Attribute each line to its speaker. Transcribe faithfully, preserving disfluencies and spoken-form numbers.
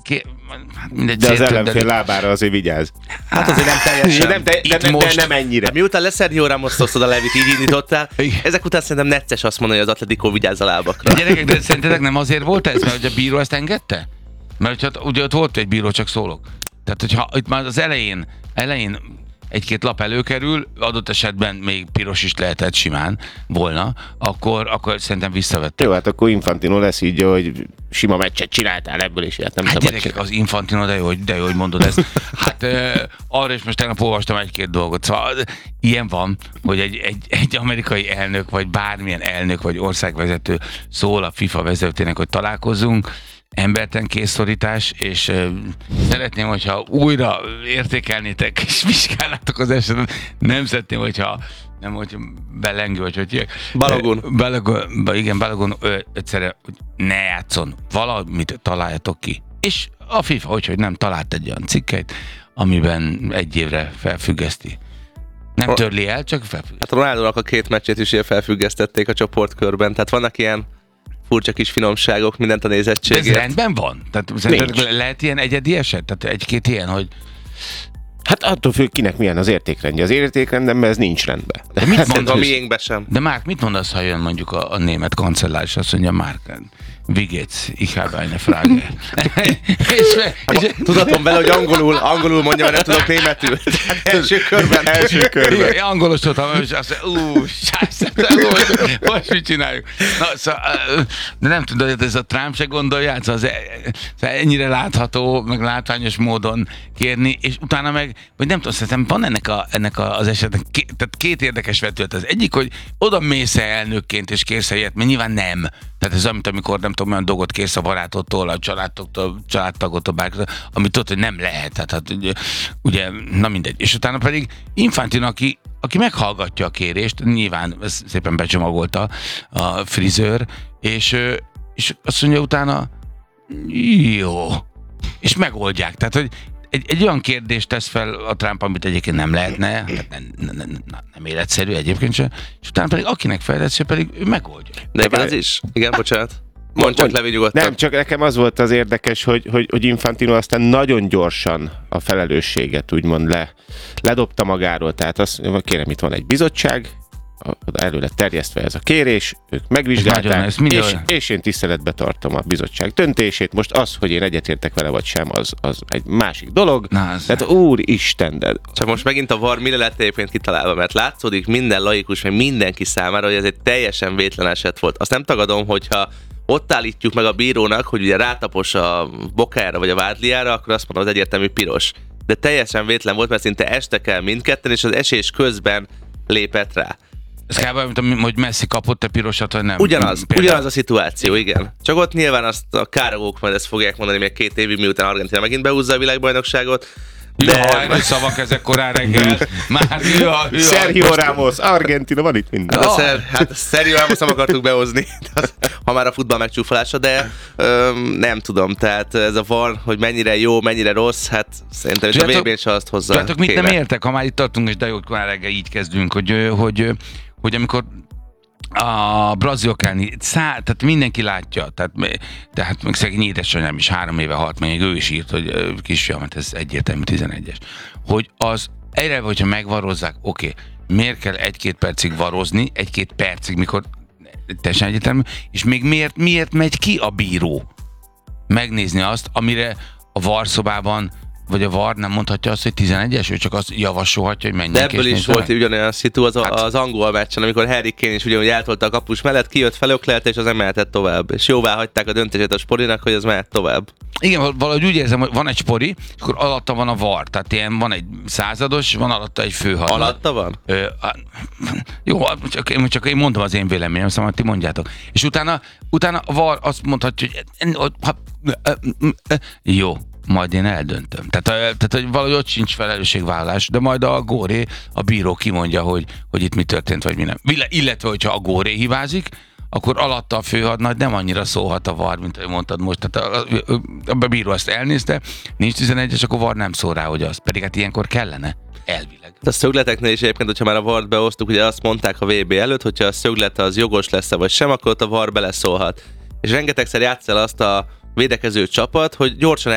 Speaker 1: Ké... Hát mindegy,
Speaker 2: de az ellenfél
Speaker 1: de...
Speaker 2: lábára azért vigyáz.
Speaker 3: Hát azért nem teljesen.
Speaker 2: Nem te, de, de, most... de nem ennyire.
Speaker 3: Miután Sergio Ramos osztod a Levit, így indítottál, ezek után szerintem necces azt mondani, hogy az Atletico vigyázz a lábakra.
Speaker 1: De gyerekek, de szerintetek nem azért volt ez, mert hogy a bíró ezt engedte? Mert hogyha, ugye ott volt egy bíró, csak szólok. Tehát, hogyha itt már az elején, elején egy-két lap előkerül, adott esetben még piros is lehetett simán volna, akkor, akkor szerintem visszavette.
Speaker 2: Jó, hát akkor Infantino lesz így, hogy sima meccset csináltál ebből, és ilyet nem
Speaker 1: hát
Speaker 2: szabad
Speaker 1: gyerekek,
Speaker 2: csinálni.
Speaker 1: az Infantino, de jó, hogy, de jó, hogy mondod ezt. Hát uh, arra is most tegnap olvastam egy-két dolgot. Szóval ilyen van, hogy egy, egy, egy amerikai elnök, vagy bármilyen elnök, vagy országvezető szól a FIFA vezetőnek, hogy találkozzunk, emberten készszorítás, és uh, szeretném, hogyha újra értékelnétek, és vizsgálnátok az esetet. Nem szeretném, hogyha nem, hogy belengő, vagy hogy
Speaker 3: Balogun.
Speaker 1: Balogun, igen, Balogun egyszerre, hogy ne játszon, valamit találjatok ki. És a FIFA, hogy nem talált egy olyan cikkeit, amiben egy évre felfüggeszti. Nem törli el, csak felfüggeszti.
Speaker 3: Hát Ronaldónak a két meccsét is ilyen felfüggesztették a csoportkörben, tehát vannak ilyen furcsa kis finomságok, mindent a nézettségért.
Speaker 1: De ez rendben van? Tehát lehet ilyen egyedi eset? Tehát egy-két ilyen, hogy
Speaker 2: hát attól függ, kinek milyen az értékrendje. Az értékrendemben ez nincs rendben.
Speaker 1: De mit
Speaker 3: mondasz? A miénkbe sem.
Speaker 1: De Márk, mit mondasz, ha jön mondjuk a, a német kancellár, és azt mondja, Márk, wie geht's? Ich habe eine Frage. és, és,
Speaker 3: Tudatom vele, hogy angolul, angolul mondja, mert nem tudok németül. Első körben.
Speaker 2: Első körben.
Speaker 1: Igen, angolosodtam, és azt mondja, ú, sászett, most mit csináljuk? Na, szóval, de nem tudod, ez a Trump se gondolja, szóval az ennyire látható, meg látványos módon kérni, és utána meg, vagy nem tudom, szerintem van ennek, a, ennek a, az esetnek, két, tehát két érdekes vetület. Az egyik, hogy oda mész elnökként, és kérsz ilyet, mert nyilván nem. Tehát ez amit, amikor nem tudom, olyan dolgot kérsz a barátottól, a családtoktól, családtagottól, bárkitől, amit tudod, hogy nem lehet. Tehát, hát, ugye, ugye, na mindegy. És utána pedig Infantino, aki, aki meghallgatja a kérést, nyilván ez szépen becsomagolta a frizőr, és, és azt mondja utána, jó, és megoldják. Tehát, hogy Egy, egy olyan kérdést tesz fel a Trump, amit egyébként nem lehetne, nem, nem, nem, nem életszerű egyébként sem, és utána pedig akinek fejlesztse, pedig ő megoldja.
Speaker 3: De igen, ez is. Igen, bocsánat. Mondd csak, Levi, nyugodtan.
Speaker 2: Nem, csak nekem az volt az érdekes, hogy, hogy, hogy Infantino aztán nagyon gyorsan a felelősséget úgymond le, ledobta magáról. Tehát azt kérem, itt van egy bizottság, elő lett terjesztve ez a kérés, ők megvizsgálták, ez és, és én tiszteletbe tartom a bizottság döntését. Most az, hogy én egyetértek vele vagy sem, az, az egy másik dolog. Na, tehát úristen, de...
Speaker 3: Csak most megint a var mire lett egyébként kitalálva, mert látszódik minden laikus, meg mindenki számára, hogy ez egy teljesen vétlen eset volt. Azt nem tagadom, hogyha ott állítjuk meg a bírónak, hogy ugye rátapos a bokára vagy a vádliára, akkor azt mondom, az egyértelmű piros. De teljesen vétlen volt, mert szinte estek el mindketten, és az esés közben lépett rá.
Speaker 1: Ez kb. Mint hogy Messi kapott a pirosat, vagy nem?
Speaker 3: Ugyanaz, Például. ugyanaz a szituáció, igen. Csak ott nyilván azt a károgók majd ezt fogják mondani még két évig, miután Argentina megint behúzza a világbajnokságot.
Speaker 1: De... Jaj, nagy szavak ezek korán reggel. Már jaj, jaj.
Speaker 2: Sergio Ramos, Argentina, van itt minden.
Speaker 3: Hát, a Szer, hát Sergio Ramos nem akartuk behozni, ha már a futball megcsúfolása, de öm, nem tudom, tehát ez a var, hogy mennyire jó, mennyire rossz, hát szerintem itt a vé bén se azt hozza.
Speaker 1: Tudjátok, mit nem értek, ha már itt tartunk, és de jó, korán reggel így kezdünk, hogy, hogy, hogy amikor a brazilokálni, tehát mindenki látja, tehát, tehát meg szegény édesanyám is három éve halt, még ő is írt, hogy kisfiam, hát ez egyértelmű tizenegyes, hogy az egyre, hogyha megvarozzák, oké, okay, miért kell egy-két percig varozni, egy-két percig, mikor teljesen egyértelmű, és még miért, miért megy ki a bíró megnézni azt, amire a varszobában vagy a var nem mondhatja azt, hogy tizenegyes, ő csak azt javasolhatja, hogy menjünk.
Speaker 3: De ebből is volt ugyanolyan szitu az, hát, az angol meccsen, amikor Harry Kane is ugyanúgy eltolta a kapus mellett, kijött, felöklelte, és az nem mehetett tovább. És jóvá hagyták a döntését a Sporinak, hogy az mehet tovább.
Speaker 1: Igen, valahogy úgy érzem, hogy van egy Spori, és akkor alatta van a var. Tehát ilyen van egy százados, van alatta egy főhadnagy.
Speaker 3: Alatta van?
Speaker 1: Ö, a, jó, csak én, csak én mondom az én véleményem, szóval ti mondjátok. És utána, utána a var azt mondhatja, hogy jó, majd én eldöntöm. Tehát, tehát hogy valahogy ott sincs felelősségvállalás, de majd a góré, a bíró kimondja, hogy, hogy itt mi történt, vagy mi nem. Illetve, hogyha a góré hibázik, akkor alatta a főhadnagy nem annyira szólhat a var, mint ahogy mondtad most. Tehát a, a, a bíró ezt elnézte, nincs tizenegyes, akkor a var nem szól rá, hogy az. Pedig hát ilyenkor kellene. Elvileg.
Speaker 3: A szögleteknél is egyébként, hogyha már a vart beosztuk, ugye azt mondták a vé bé előtt, hogyha a szöglet az jogos lesz vagy sem, akkor ott a var beleszólhat. És rengetegszer játsz el azt a védekező csapat, hogy gyorsan